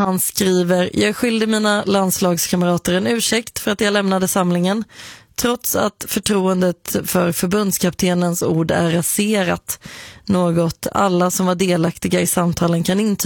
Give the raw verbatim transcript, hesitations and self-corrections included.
han skriver: jag skyllde mina landslagskamrater en ursäkt för att jag lämnade samlingen, trots att förtroendet för förbundskaptenens ord är raserat. Något alla som var delaktiga i samtalen kan intyga.